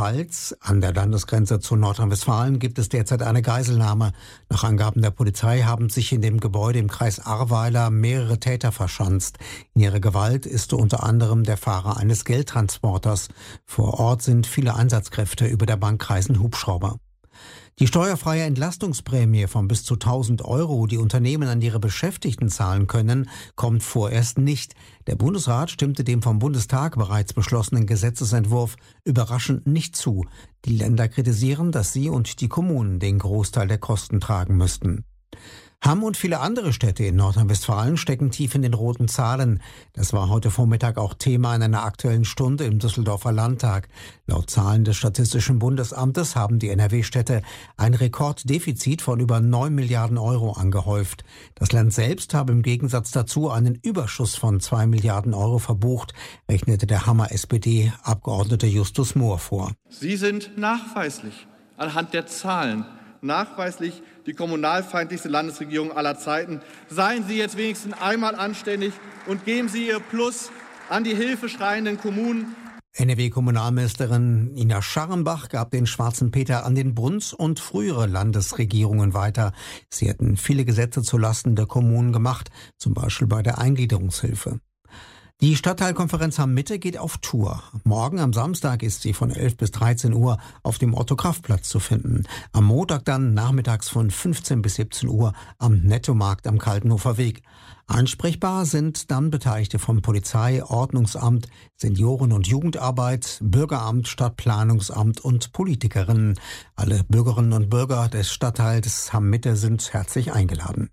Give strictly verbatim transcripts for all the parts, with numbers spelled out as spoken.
Rheinland-Pfalz. An der Landesgrenze zu Nordrhein-Westfalen gibt es derzeit eine Geiselnahme. Nach Angaben der Polizei haben sich in dem Gebäude im Kreis Ahrweiler mehrere Täter verschanzt. In ihrer Gewalt ist unter anderem der Fahrer eines Geldtransporters. Vor Ort sind viele Einsatzkräfte, über der Bank kreisen Hubschrauber. Die steuerfreie Entlastungsprämie von bis zu tausend Euro, die Unternehmen an ihre Beschäftigten zahlen können, kommt vorerst nicht. Der Bundesrat stimmte dem vom Bundestag bereits beschlossenen Gesetzesentwurf überraschend nicht zu. Die Länder kritisieren, dass sie und die Kommunen den Großteil der Kosten tragen müssten. Hamm und viele andere Städte in Nordrhein-Westfalen stecken tief in den roten Zahlen. Das war heute Vormittag auch Thema in einer Aktuellen Stunde im Düsseldorfer Landtag. Laut Zahlen des Statistischen Bundesamtes haben die N R W-Städte ein Rekorddefizit von über neun Milliarden Euro angehäuft. Das Land selbst habe im Gegensatz dazu einen Überschuss von zwei Milliarden Euro verbucht, rechnete der Hammer S P D-Abgeordnete Justus Mohr vor. Sie sind nachweislich anhand der Zahlen nachweislich die kommunalfeindlichste Landesregierung aller Zeiten. Seien Sie jetzt wenigstens einmal anständig und geben Sie Ihr Plus an die hilfeschreienden Kommunen. N R W-Kommunalministerin Ina Scharrenbach gab den schwarzen Peter an den Bruns und frühere Landesregierungen weiter. Sie hätten viele Gesetze zulasten der Kommunen gemacht, zum Beispiel bei der Eingliederungshilfe. Die Stadtteilkonferenz Hamm-Mitte geht auf Tour. Morgen am Samstag ist sie von elf bis dreizehn Uhr auf dem Otto-Kraft-Platz zu finden. Am Montag dann nachmittags von fünfzehn bis siebzehn Uhr am Nettomarkt am Kaltenhofer Weg. Ansprechbar sind dann Beteiligte von Polizei, Ordnungsamt, Senioren- und Jugendarbeit, Bürgeramt, Stadtplanungsamt und Politikerinnen. Alle Bürgerinnen und Bürger des Stadtteils Hamm-Mitte sind herzlich eingeladen.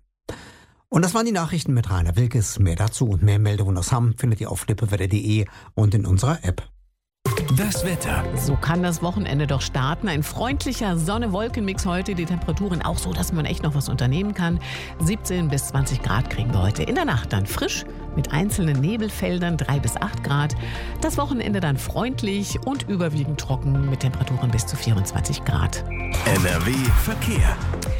Und das waren die Nachrichten mit Rainer Wilkes. Mehr dazu und mehr Meldungen aus Hamm findet ihr auf lippewetter punkt de und in unserer App. Das Wetter. So kann das Wochenende doch starten. Ein freundlicher Sonne-Wolken-Mix heute. Die Temperaturen auch so, dass man echt noch was unternehmen kann. siebzehn bis zwanzig Grad kriegen wir heute. In der Nacht dann frisch mit einzelnen Nebelfeldern, drei bis acht Grad. Das Wochenende dann freundlich und überwiegend trocken mit Temperaturen bis zu vierundzwanzig Grad. N R W Verkehr.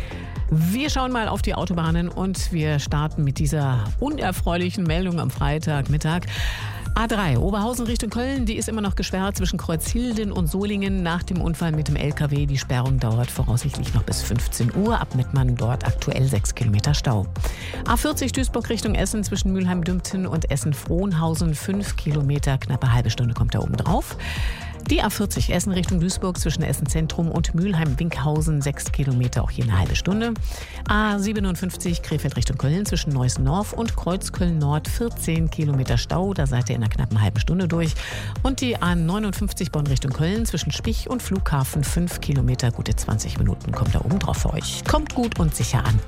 Wir schauen mal auf die Autobahnen und wir starten mit dieser unerfreulichen Meldung am Freitagmittag. A drei, Oberhausen Richtung Köln, die ist immer noch gesperrt zwischen Kreuzhilden und Solingen nach dem Unfall mit dem L K W. Die Sperrung dauert voraussichtlich noch bis fünfzehn Uhr. Ab Mettmann dort aktuell sechs Kilometer Stau. A vierzig Duisburg Richtung Essen zwischen Mülheim-Dümpten und Essen-Frohnhausen fünf Kilometer, knappe halbe Stunde kommt da oben drauf. Die A vierzig Essen Richtung Duisburg zwischen Essen Zentrum und Mülheim-Winkhausen sechs Kilometer, auch hier eine halbe Stunde. A siebenundfünfzig Krefeld Richtung Köln zwischen Neuss-Norf und Kreuzköln-Nord vierzehn Kilometer Stau, da seid ihr in einer knappen halben Stunde durch. Und die A neunundfünfzig Bonn Richtung Köln zwischen Spich und Flughafen fünf Kilometer, gute zwanzig Minuten kommt da oben drauf für euch. Kommt gut und sicher an.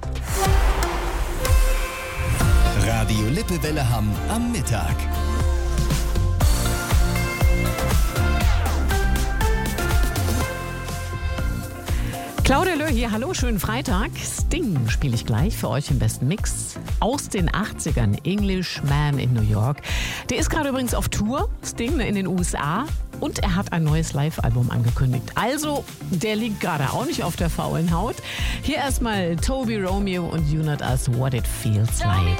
Radio Lippewelle Hamm am Mittag. Claudia Löh hier, hallo, schönen Freitag. Sting spiele ich gleich für euch im besten Mix aus den achtzigern, Englishman in New York. Der ist gerade übrigens auf Tour, Sting in den U S A, und er hat ein neues Live-Album angekündigt. Also, der liegt gerade auch nicht auf der faulen Haut. Hier erstmal Toby Romeo und You Not Us, What It Feels Like.